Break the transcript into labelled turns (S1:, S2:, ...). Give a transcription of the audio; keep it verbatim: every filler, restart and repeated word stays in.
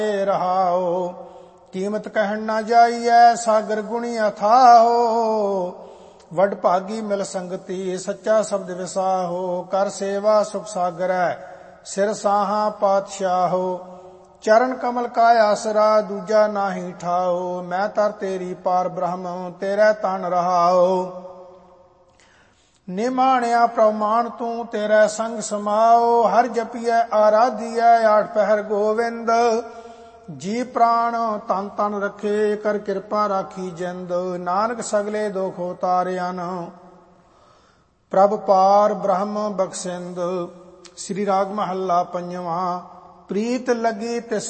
S1: ਰਹਾਓ। ਕੀਮਤ ਕਹਿਣ ਨਾ ਜਾਈਐ ਸਾਗਰ ਗੁਣੀ ਅਥਾਹੋ। ਵਡ ਭਾਗੀ ਮਿਲ ਸੰਗਤੀ ਸੱਚਾ ਸ਼ਬਦ ਵਿਸਾਹੋ। ਕਰ ਸੇਵਾ ਸੁਖ ਸਾਗਰੈ ਸਿਰ ਸਾਹਾ ਪਾਤਸ਼ਾਹੋ। ਚਰਨ ਕਮਲ ਕਾ ਆਸਰਾ ਦੂਜਾ ਨਾਹੀ ਠਾਓ। ਮੈਂ ਤਰ ਤੇਰੀ ਪਾਰ ਬ੍ਰਹਮ ਤੇਰੇ ਤਨ ਰਹਾਓ। ਨਿਮਾਣਿਆ ਪ੍ਰਮਾਣ ਤੂੰ ਤੇਰੇ ਸੰਗ ਸਮਾਓ। ਹਰ ਜਪੀਐ ਆਰਾਧੀਐ ਆਠ ਪਹਿਰ ਗੋਵਿੰਦ। ਜੀ ਪ੍ਰਾਣ ਤਨ ਤਨ ਰੱਖੇ ਕਰ ਕਿਰਪਾ ਰਾਖੀ ਜਿੰਦ। ਨਾਨਕ ਸਗਲੇ ਦੁਖ ਉਤਾਰਿਆਨ ਪ੍ਰਭ ਪਾਰ ਬ੍ਰਹਮ ਬਖਸ਼ਿੰਦ। ਸ੍ਰੀ ਰਾਗ ਮਹੱਲਾ ਪੰਜਵਾਂ। ਪ੍ਰੀਤ ਲੱਗੀ ਤਿਸ